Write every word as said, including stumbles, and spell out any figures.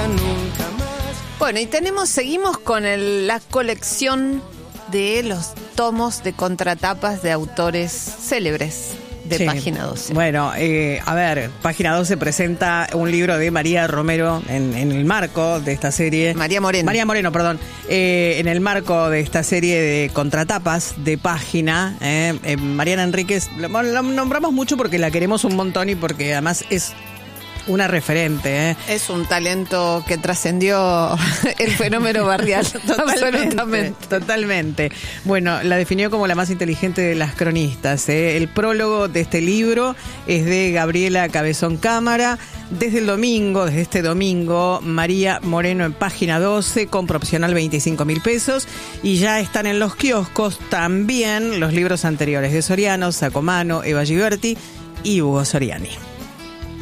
nunca más. Bueno, y tenemos, seguimos con el, la colección de los tomos de contratapas de autores célebres de Sí. Página doce. Bueno, eh, a ver, Página doce presenta un libro de María Romero en, en el marco de esta serie. María Moreno. María Moreno, perdón. Eh, en el marco de esta serie de contratapas de Página. Eh, eh, Mariana Enríquez, la, la nombramos mucho porque la queremos un montón y porque además es una referente. ¿eh? Es un talento que trascendió el fenómeno barrial. Absolutamente. Totalmente. Bueno, la definió como la más inteligente de las cronistas. ¿eh? El prólogo de este libro es de Gabriela Cabezón Cámara. Desde el domingo, desde este domingo, María Moreno en Página doce, compra opcional veinticinco mil pesos. Y ya están en los kioscos también los libros anteriores de Soriano, Sacomano, Eva Giberti y Hugo Soriani.